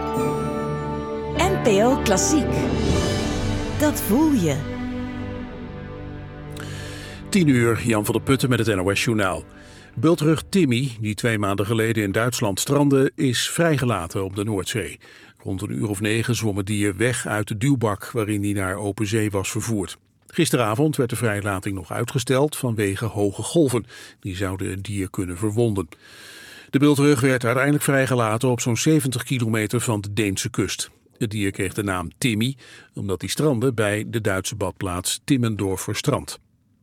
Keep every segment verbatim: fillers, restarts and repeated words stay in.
N P O Klassiek. Dat voel je. tien uur, Jan van der Putten met het N O S-journaal. Bultrug Timmy, die twee maanden geleden in Duitsland strandde, is vrijgelaten op de Noordzee. Rond een uur of negen zwom het dier weg uit de duwbak waarin hij naar open zee was vervoerd. Gisteravond werd de vrijlating nog uitgesteld vanwege hoge golven. Die zouden het dier kunnen verwonden. De bultrug werd uiteindelijk vrijgelaten op zo'n zeventig kilometer van de Deense kust. Het dier kreeg de naam Timmy, omdat hij strandde bij de Duitse badplaats Timmendorfer-Strand.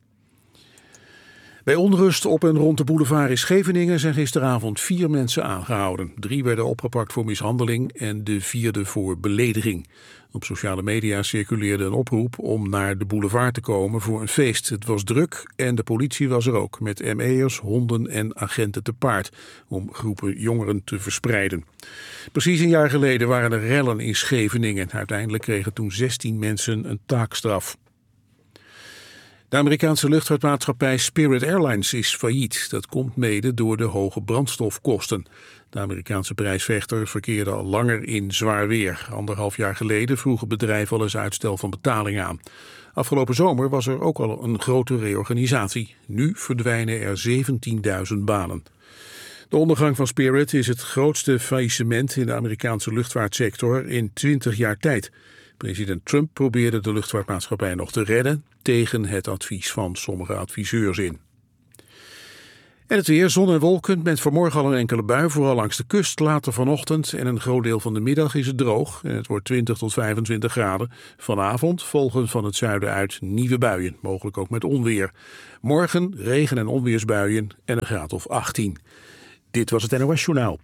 Bij onrust op en rond de boulevard in Scheveningen zijn gisteravond vier mensen aangehouden. Drie werden opgepakt voor mishandeling en de vierde voor belediging. Op sociale media circuleerde een oproep om naar de boulevard te komen voor een feest. Het was druk en de politie was er ook, met M E'ers, honden en agenten te paard, om groepen jongeren te verspreiden. Precies een jaar geleden waren er rellen in Scheveningen. Uiteindelijk kregen toen zestien mensen een taakstraf. De Amerikaanse luchtvaartmaatschappij Spirit Airlines is failliet. Dat komt mede door de hoge brandstofkosten. De Amerikaanse prijsvechter verkeerde al langer in zwaar weer. Anderhalf jaar geleden vroeg het bedrijf al eens uitstel van betaling aan. Afgelopen zomer was er ook al een grote reorganisatie. Nu verdwijnen er zeventienduizend banen. De ondergang van Spirit is het grootste faillissement in de Amerikaanse luchtvaartsector in twintig jaar tijd. President Trump probeerde de luchtvaartmaatschappij nog te redden tegen het advies van sommige adviseurs in. En het weer, zon en wolken met vanmorgen al een enkele bui, vooral langs de kust. Later vanochtend en een groot deel van de middag is het droog en het wordt twintig tot vijfentwintig graden. Vanavond volgen van het zuiden uit nieuwe buien, mogelijk ook met onweer. Morgen regen- en onweersbuien en een graad of achttien. Dit was het N O S-journaal.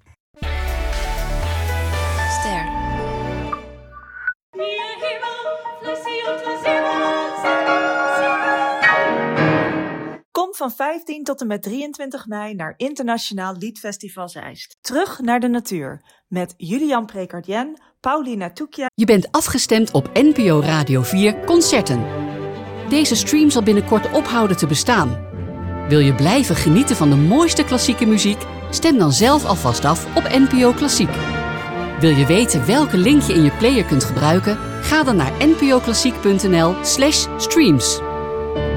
Kom van vijftien tot en met drieëntwintig mei naar Internationaal Liedfestival Zeist. Terug naar de natuur met Julian Prekardien, Paulina Toekja. Je bent afgestemd op N P O Radio vier Concerten. Deze stream zal binnenkort ophouden te bestaan. Wil je blijven genieten van de mooiste klassieke muziek? Stem dan zelf alvast af op N P O Klassiek. Wil je weten welke link je in je player kunt gebruiken? Ga dan naar npoklassiek punt n l slash streams.